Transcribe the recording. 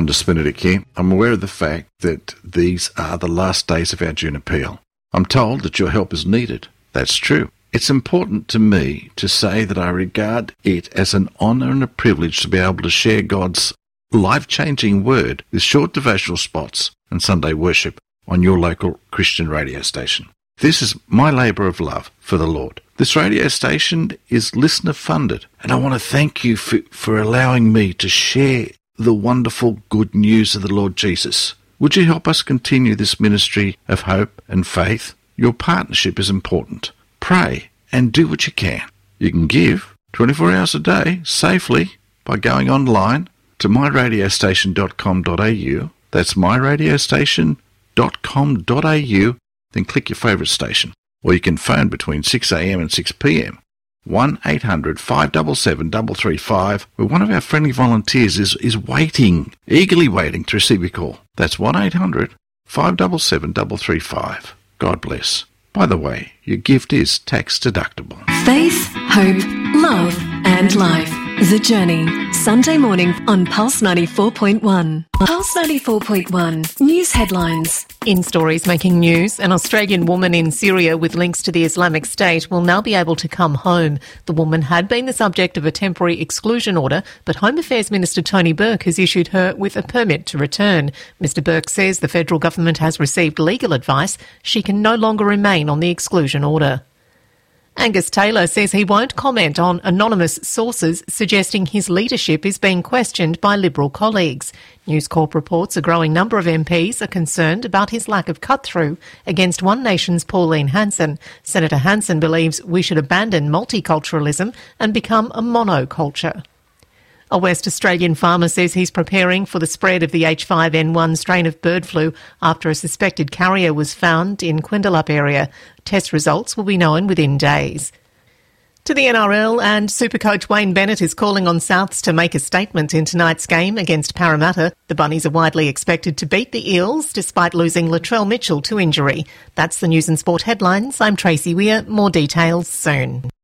Qantas Benedict here. I'm aware of the fact that these are the last days of our June appeal. I'm told that your help is needed. That's true. It's important to me to say that I regard it as an honour and a privilege to be able to share God's life-changing word with short devotional spots and Sunday worship on your local Christian radio station. This is my labour of love for the Lord. This radio station is listener-funded, and I want to thank you for allowing me to share the wonderful good news of the Lord Jesus. Would you help us continue this ministry of hope and faith? Your partnership is important. Pray and do what you can. You can give 24 hours a day safely by going online to myradiostation.com.au. That's myradiostation.com.au. Then click your favourite station. Or you can phone between 6 a.m. and 6 p.m. 1800 577 335, where one of our friendly volunteers is waiting, eagerly waiting to receive your call. That's 1800 577 335. God bless. By the way, your gift is tax deductible. Faith, hope, love and life. The Journey. Sunday morning on Pulse 94.1. Pulse 94.1. News headlines. In stories making news, an Australian woman in Syria with links to the Islamic State will now be able to come home. The woman had been the subject of a temporary exclusion order, but Home Affairs Minister Tony Burke has issued her with a permit to return. Mr Burke says the federal government has received legal advice. She can no longer remain on the exclusion order. Angus Taylor says he won't comment on anonymous sources suggesting his leadership is being questioned by Liberal colleagues. News Corp reports a growing number of MPs are concerned about his lack of cut-through against One Nation's Pauline Hanson. Senator Hanson believes we should abandon multiculturalism and become a monoculture. A West Australian farmer says he's preparing for the spread of the H5N1 strain of bird flu after a suspected carrier was found in Quindalup area. Test results will be known within days. To the NRL, and Supercoach Wayne Bennett is calling on Souths to make a statement in tonight's game against Parramatta. The Bunnies are widely expected to beat the Eels despite losing Latrell Mitchell to injury. That's the News and Sport headlines. I'm Tracy Weir. More details soon.